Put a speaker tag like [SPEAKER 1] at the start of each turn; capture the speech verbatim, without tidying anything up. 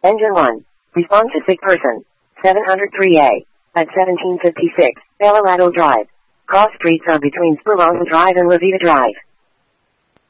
[SPEAKER 1] Engine one. Respond to sick person. seven oh three A. At seventeen fifty-six, Colorado Drive. Cross streets are between Speranza Drive and Levita Drive.